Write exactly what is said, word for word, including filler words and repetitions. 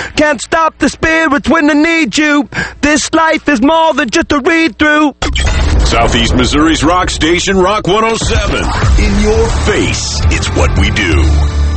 Can't stop the spirits when they need you. This life is more than just a read-through. Southeast Missouri's rock station, Rock one oh seven. In your face, it's what we do.